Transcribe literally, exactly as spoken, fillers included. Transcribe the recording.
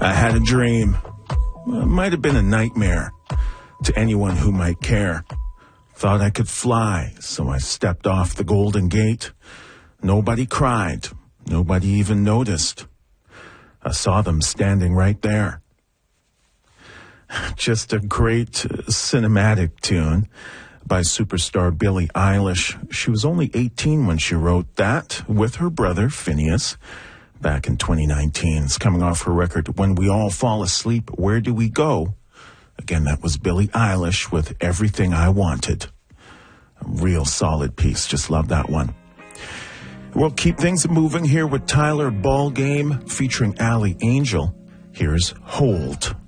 I had a dream. It might have been a nightmare to anyone who might care. Thought I could fly, so I stepped off the Golden Gate. Nobody cried. Nobody even noticed. I saw them standing right there. Just a great uh, cinematic tune by superstar Billie Eilish. She was only eighteen when she wrote that with her brother Phineas back in twenty nineteen. It's coming off her record, When We All Fall Asleep, Where Do We Go? Again, that was Billie Eilish with Everything I Wanted. A real solid piece. Just love that one. We'll keep things moving here with Tyler Ballgame featuring Allie Angel. Here's Hold.